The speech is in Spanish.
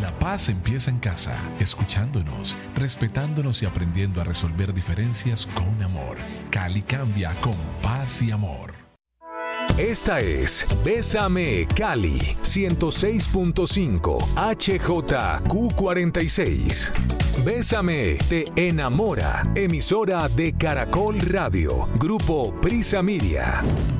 La paz empieza en casa, escuchándonos, respetándonos y aprendiendo a resolver diferencias con amor. Cali cambia con paz y amor. Esta es Bésame Cali 106.5 HJQ46. Bésame te enamora. Emisora de Caracol Radio. Grupo Prisa Media.